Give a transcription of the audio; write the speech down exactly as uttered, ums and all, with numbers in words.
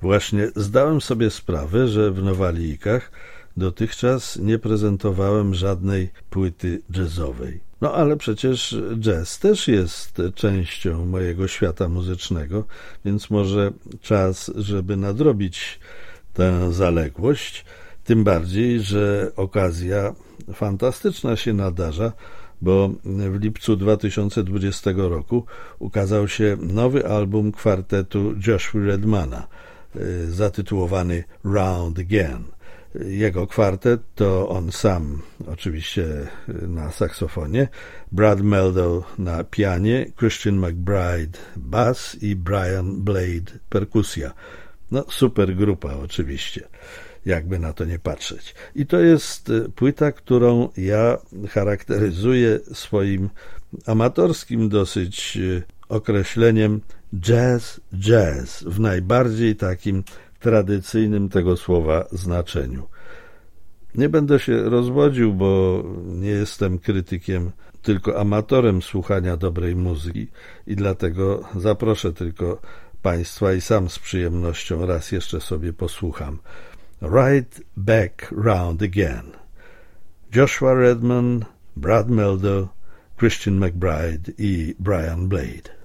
Właśnie zdałem sobie sprawę, że w Nowalijkach dotychczas nie prezentowałem żadnej płyty jazzowej. No ale przecież jazz też jest częścią mojego świata muzycznego, więc może czas, żeby nadrobić tę zaległość, tym bardziej, że okazja fantastyczna się nadarza, bo w lipcu dwa tysiące dwudziestego roku ukazał się nowy album kwartetu Joshua Redmana, zatytułowany Round Again. Jego kwartet to on sam, oczywiście na saksofonie, Brad Mehldau na pianie, Christian McBride bass i Brian Blade perkusja. No super grupa oczywiście, jakby na to nie patrzeć. I to jest płyta, którą ja charakteryzuję swoim amatorskim dosyć określeniem jazz, jazz w najbardziej takim tradycyjnym tego słowa znaczeniu. Nie będę się rozwodził, bo nie jestem krytykiem, tylko amatorem słuchania dobrej muzyki i dlatego zaproszę tylko Państwa i sam z przyjemnością raz jeszcze sobie posłucham. Right Back Round Again. Joshua Redman, Brad Mehldau, Christian McBride i Brian Blade.